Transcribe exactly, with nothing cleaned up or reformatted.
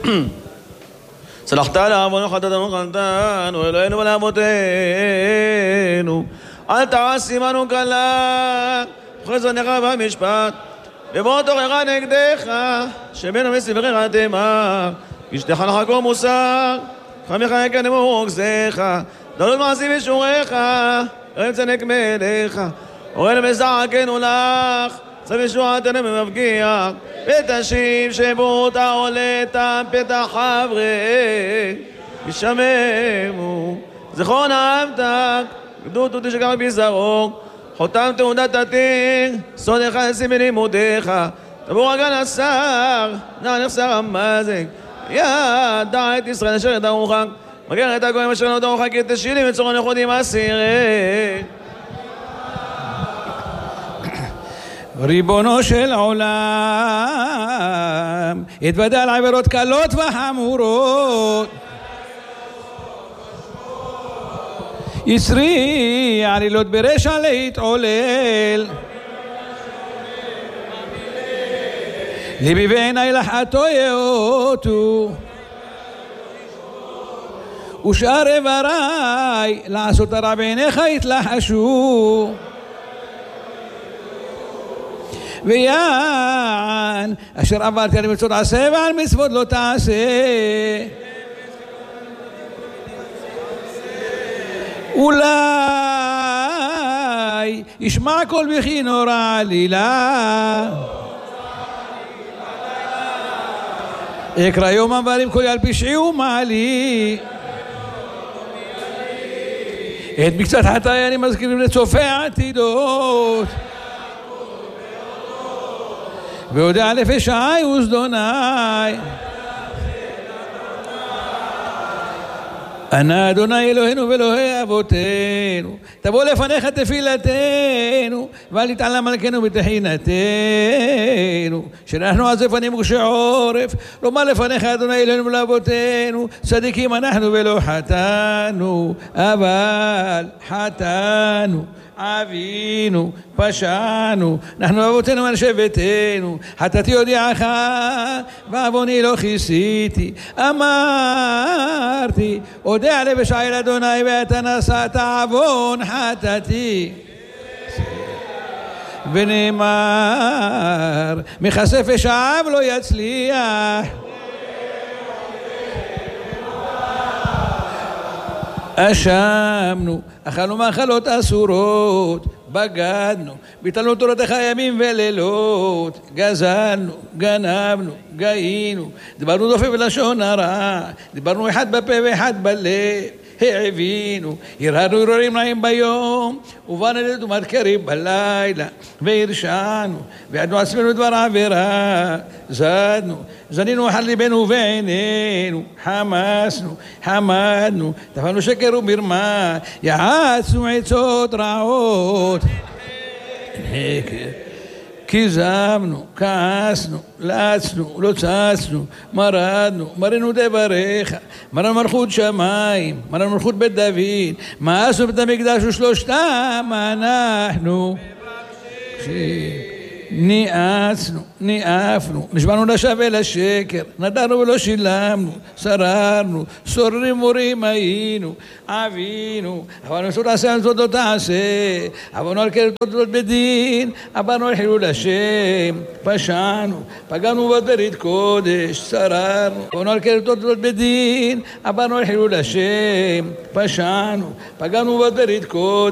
סלחת לעוון חטאתנו חטאנו אלוהינו ולאבותינו, אל תעש עמנו קלה אחרי זונך במשפט ובוא תוכיח נגדך שבינו מספרך תימר אשתך לך כל מוסר חמך יקדם ורוגזך דלות מעשים ושוריך רב צדק מלך אורל מזעקנו לך צב ישועתנו במבגיח ותשיב שבועות העולת פתח חברי ישממו זכרון אהבתך גדות אותי שגר בזרוק חותם תעודת עתיר סודך ישים בלימודיך תבור הגן השר נע נחסר המזק ידע את ישראל אשר את הרוחק מגר את הגויים אשר נודע רוחק את תשילים וצורון יחודים אסירי. ריבונו של עולם התוודע על עבירות קלות וחמורות יצרי עלילות ברשע להתעולל ליבי ועיני לחטוא יאותו ושאר איבריי לעשות הרע בעיניך יתלחשו ויען אשר עברתי על מצוות עשה ועל מצוות לא תעשה אולי ישמע קול בכי נורא עלילה אקרא יום עברים קולי על פשעי ומעלי את מקצת חטאי אני מזכירים לצופי העתידות ויודע לפשעי וזדוני אנא אדוני אלוהינו ואלוהי אבותינו תבוא לפניך תפילתנו ואל תתעלם מלכנו בתחינתנו שאנחנו עז לפנים וקשי עורף לומר לפניך אדוני אלוהינו ולאבותינו צדיקים אנחנו ולא חטאנו אבל חטאנו אבינו פשענו אנחנו אבותינו על שבטנו חטאתי הודיעך ועווני לא כיסיתי אמרתי אודה לפשעי לאדוני ואתה נשאת עוון חטאתי ונאמר מכסה פשעיו לא יצליח אשמנו אכלנו מאכלות אסורות בגדנו ביטלנו תורתך ימים ולילות גזלנו גנבנו גאינו דיברנו דופי ולשון הרע דיברנו אחד בפה ואחד בלב העבינו הרהרנו הרהורים רעים ביום ובאנו לדומת קריב בלילה והרשענו ועדנו עצמנו דבר עבירה זדנו זנינו אחר ליבנו ועינינו חמסנו חמדנו טפלנו שקר ומרמה יעצנו עצות רעות כיזבנו כעסנו לעצנו לא צצנו מרדנו מרנו דבריך מרנו מלכות שמיים מרנו מלכות בית דוד מאסנו בית המקדש ושלושתם אנחנו ניאצנו, ניאפנו, נשבענו לשווא ולשקר, נדרנו ולא שילמנו, שררנו, סוררים מורים היינו, אבינו, עברנו מצוות עשה מצוות לא תעשה, עברנו על קלטות בדין, עברנו על חילול השם, פשענו, פגענו בברית קודש, שררנו, עברנו על קלטות בדין, עברנו על חילול השם, פשענו, פגענו בברית קודש